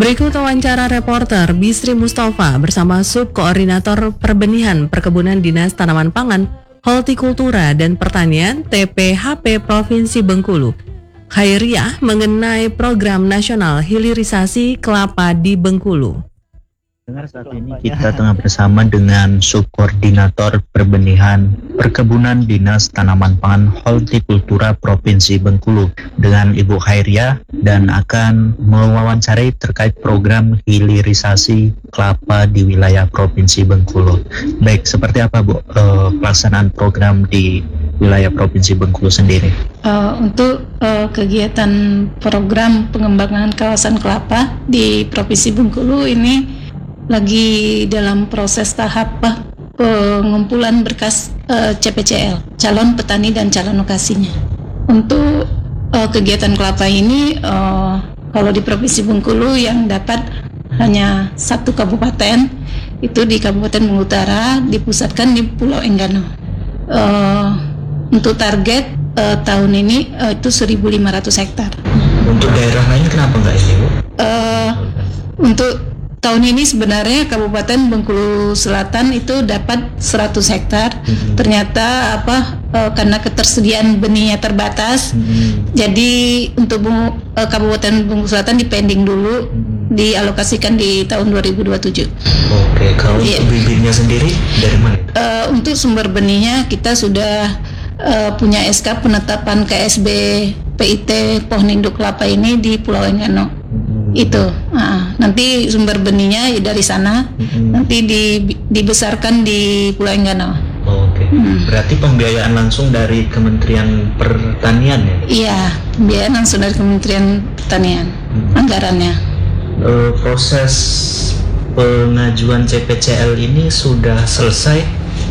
Berikut wawancara reporter Bisri Mustafa bersama Subkoordinator Perbenihan Perkebunan Dinas Tanaman Pangan, Hortikultura dan Pertanian TPHP Provinsi Bengkulu, Khairiah, mengenai program nasional hilirisasi kelapa di Bengkulu. Saat ini kita tengah bersama dengan Subkoordinator Perbenihan Perkebunan Dinas Tanaman Pangan Hortikultura Provinsi Bengkulu dengan Ibu Khairiah dan akan mewawancarai terkait program hilirisasi kelapa di wilayah Provinsi Bengkulu. Baik, seperti apa Bu pelaksanaan program di wilayah Provinsi Bengkulu sendiri? Untuk kegiatan program pengembangan kawasan kelapa di Provinsi Bengkulu ini lagi dalam proses tahap pengumpulan berkas CPCL, calon petani dan calon lokasinya. Untuk kegiatan kelapa ini, kalau di Provinsi Bengkulu yang dapat hanya satu kabupaten, itu di Kabupaten Bengkulu Utara, dipusatkan di Pulau Enggano. Untuk target tahun ini itu 1.500 hektar. Untuk daerah lain kenapa enggak ini Bu? Untuk tahun ini sebenarnya Kabupaten Bengkulu Selatan itu dapat 100 hektar. Ternyata karena ketersediaan benihnya terbatas, jadi untuk Kabupaten Bengkulu Selatan dipending dulu, dialokasikan di tahun 2027. Oke, kalau untuk bibitnya sendiri dari mana? Untuk sumber benihnya kita sudah punya SK penetapan KSB PIT pohon induk kelapa ini di Pulau Enggano. Itu nanti sumber benihnya dari sana, nanti dibesarkan di Pulau Enggano. Oke. Berarti pembiayaan langsung dari Kementerian Pertanian ya? Iya, pembiayaan langsung dari Kementerian Pertanian, anggarannya. Proses pengajuan CPCL ini sudah selesai?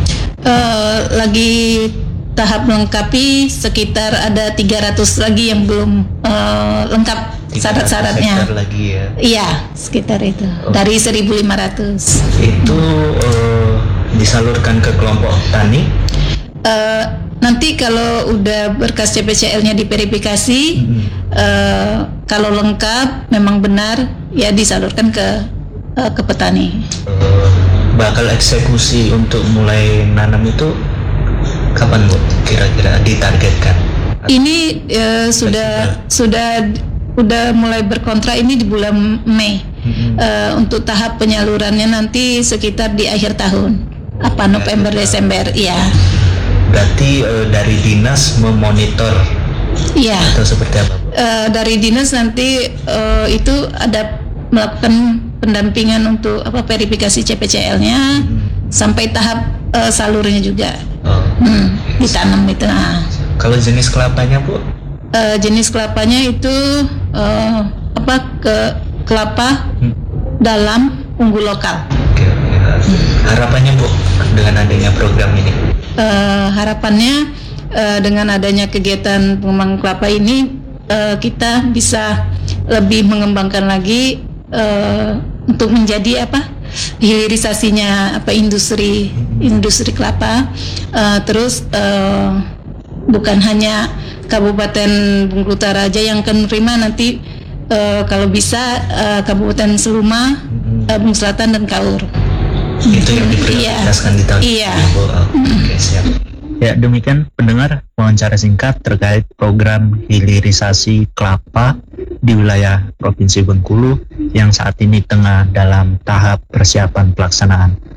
Lagi tahap melengkapi, sekitar ada 300 lagi yang belum lengkap syarat-syaratnya. Lagi ya? Iya, sekitar itu. Dari 1.500. Itu disalurkan ke kelompok tani? Nanti kalau udah berkas CPCL-nya diverifikasi, kalau lengkap, memang benar, ya disalurkan ke petani. Bakal eksekusi untuk mulai nanam itu kapan Bu? Kira-kira ditargetkan? Ini sudah mulai berkontrak ini di bulan Mei. Untuk tahap penyalurannya nanti sekitar di akhir tahun, November Desember, ya. Berarti dari dinas memonitor, ya. Atau seperti apa? Dari dinas nanti itu ada melakukan pendampingan untuk verifikasi CPCL-nya sampai tahap salurnya juga. Ditanam itu. Kalau jenis kelapanya Bu? Jenis kelapanya itu kelapa dalam unggul lokal. Oke. Harapannya Bu dengan adanya program ini? Harapannya dengan adanya kegiatan pengembangan kelapa ini kita bisa lebih mengembangkan lagi untuk menjadi hilirisasinya industri kelapa. Terus bukan hanya Kabupaten Bengkulu Utara aja yang akan menerima, nanti kalau bisa Kabupaten Seluma, Bengkulu Selatan dan Kaur. Itu yang diprioritaskan di tahun ini. Iya. Oke, siap. Ya, demikian pendengar wawancara singkat terkait program hilirisasi kelapa di wilayah Provinsi Bengkulu yang saat ini tengah dalam tahap persiapan pelaksanaan.